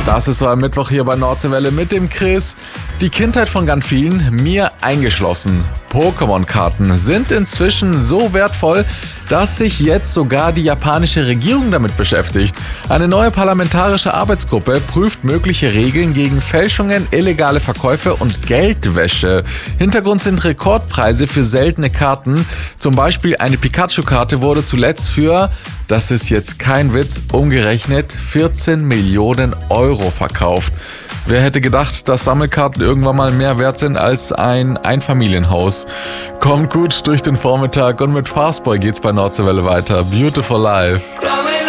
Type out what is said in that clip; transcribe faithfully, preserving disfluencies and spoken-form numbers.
Das ist so ein Mittwoch hier bei Nordseewelle mit dem Chris. Die Kindheit von ganz vielen, mir eingeschlossen. Pokémon-Karten sind inzwischen so wertvoll, dass sich jetzt sogar die japanische Regierung damit beschäftigt. Eine neue parlamentarische Arbeitsgruppe prüft mögliche Regeln gegen Fälschungen, illegale Verkäufe und Geldwäsche. Hintergrund sind Rekordpreise für seltene Karten. Zum Beispiel eine Pikachu-Karte wurde zuletzt für, das ist jetzt kein Witz, umgerechnet vierzehn Millionen Euro verkauft. Wer hätte gedacht, dass Sammelkarten irgendwann mal mehr wert sind als ein Einfamilienhaus? Kommt gut durch den Vormittag und mit Fastboy geht's bei Nordseewelle weiter. Beautiful Life.